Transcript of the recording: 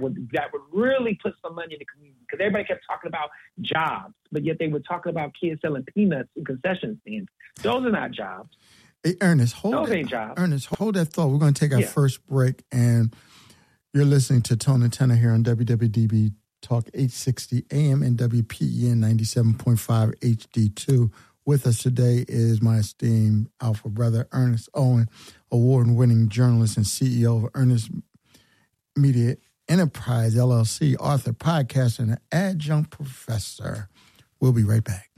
would really put some money in the community, because everybody kept talking about jobs, but yet they were talking about kids selling peanuts in concession stands. Those are not jobs. Hey, Ernest, hold that thought. We're going to take our first break, and you're listening to Tone and Tenor here on WWDB Talk 860 AM and WPEN 97.5 HD2. With us today is my esteemed alpha brother, Ernest Owen, award-winning journalist and CEO of Ernest Media Enterprise, LLC, author, podcaster, and an adjunct professor. We'll be right back.